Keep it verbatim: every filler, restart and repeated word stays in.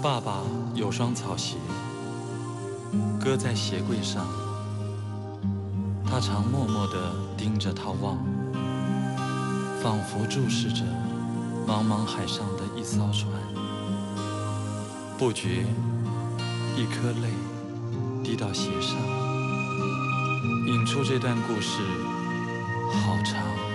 爸爸有双草鞋，搁在鞋柜上，他常默默地盯着它望，仿佛注视着茫茫海上的一艘船。不觉，一颗泪滴到鞋上，引出这段故事，好长。